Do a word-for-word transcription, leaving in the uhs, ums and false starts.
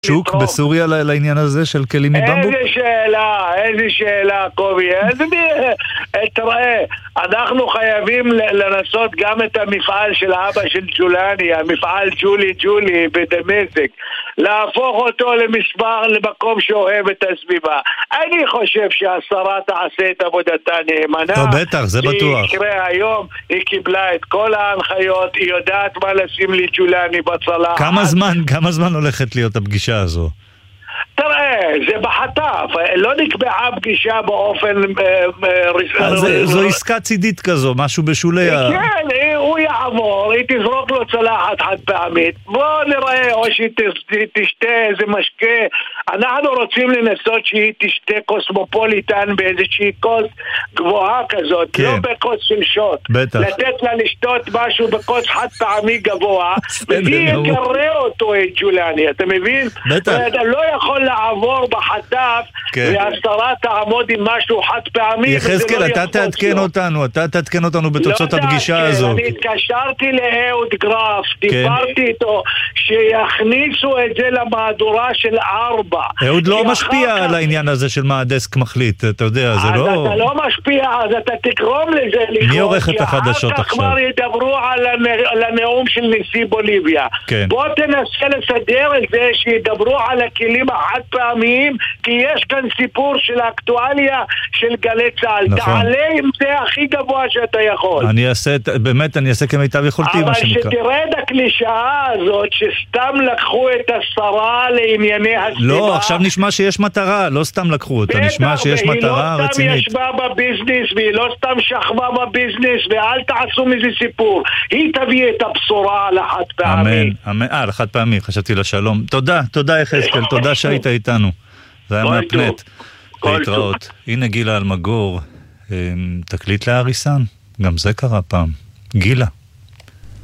שוק בסוריה לעניין הזה של כלים מבמבוק? איזה שאלה, איזה שאלה, קובי. איזה תראה, אנחנו חייבים לנסות גם את המפעל של אבא של ג'ולני, המפעל ג'ולי ג'ולי בדמשק, להפוך אותו למספר, למקום שאוהב את הסביבה. אני חושב שהשרה תעשה את עבודתה נאמנה. טוב, בטח, זה בטוח. היא יקרה היום, היא קיבלה את כל ההנחיות, היא יודעת מה לשים לי ג'ולני בצלחת. כמה זמן, כמה זמן הולכת להיות הפגישה הזו? תראה, זה בחטף, לא נקבעה פגישה באופן רשמי. זו עסקה צידית כזו, משהו בשולי ה... כן, הוא יעבור, היא תזרוק לו צלחת חד פעמית, בוא נראה, או שהיא תשתה איזה משקה. אנחנו רוצים לנסות שהיא תשתה קוסמופוליטן באיזושהי כוס גבוהה כזאת, לא בכוס של שוט. לתת לה לשתות משהו בכוס חד פעמי גבוה, והיא יגרה אותו את ג'ולני, אתה מבין? בטח. אתה לא יכול לעבור בחטף, והשרה תעמוד עם משהו חד פעמי. יחזקאל, אתה תעדכן אותנו, אתה תעדכן אותנו בתוצאות הפגישה הזו. אני התקשרתי לאהוד גרף, דיברתי איתו, שיכניסו את זה למהדורה של ארבע. אהוד לא משפיע על העניין הזה של מה הדסק מחליט, אתה יודע, זה לא... אז אתה לא משפיע, אז אתה תגרום לזה לקרוא. מי עורך את החדשות עכשיו? כי אחר כך כבר ידברו על הנאום של נשיא בוליביה. בוא תנסה לסדר את זה, שידברו על הכלים החד פעמיים, כי יש כאן סיפור של האקטואליה של גלי צהל. תעלה עם זה הכי גבוה שאתה יכול. אני אעשה, באמת אני אעשה כמיטב יכולתי, אבל שתרד הקלישאה הזאת שסתם לקחו את השרה לענייני הסביבה. לא, עכשיו נשמע שיש מטרה, לא סתם לקחו אותה, נשמע שיש מטרה רצינית. והיא לא סתם ישבה בביזנס, והיא לא סתם שכבה בביזנס, ואל תעשו מזה סיפור. היא תביא את הבשורה על החד פעמי. אמן, אמן, אה, על החד פעמי, חשבתי לשלום. תודה, תודה יחזקאל, תודה שהיית איתנו. זה היה מהפנט. להתראות. הנה גילה אלמגור, תקליט להריסן, גם זה קרה פעם. גילה.